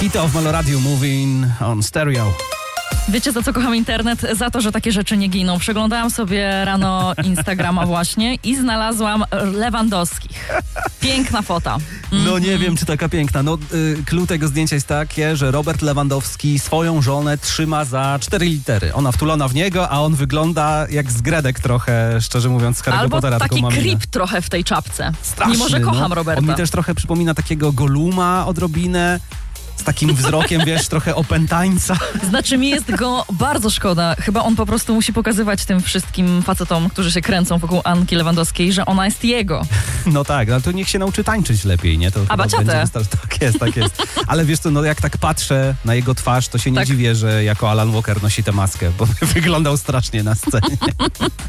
Hit of Meloradio Moving on Stereo. Wiecie, za co kocham internet? Za to, że takie rzeczy nie giną. Przeglądałam sobie rano Instagrama właśnie i znalazłam Lewandowskich. Piękna fota. No nie wiem, czy taka piękna. No, clue tego zdjęcia jest takie, że Robert Lewandowski swoją żonę trzyma za 4 litery. Ona wtulona w niego, a on wygląda jak zgredek trochę, szczerze mówiąc, z Harry'ego Pottera. Albo taki taką creep trochę w tej czapce. Straszny, mimo że kocham no. Roberta. On mi też trochę przypomina takiego Goluma odrobinę. Z takim wzrokiem, wiesz, trochę opętańca. Znaczy mi jest go bardzo szkoda. Chyba on po prostu musi pokazywać tym wszystkim facetom, którzy się kręcą wokół Anki Lewandowskiej, że ona jest jego. No tak, ale to niech się nauczy tańczyć lepiej, nie? To A baciatę. Tak jest. Ale wiesz co, no jak tak patrzę na jego twarz, to się nie dziwię, że jako Alan Walker nosi tę maskę, bo wyglądał strasznie na scenie.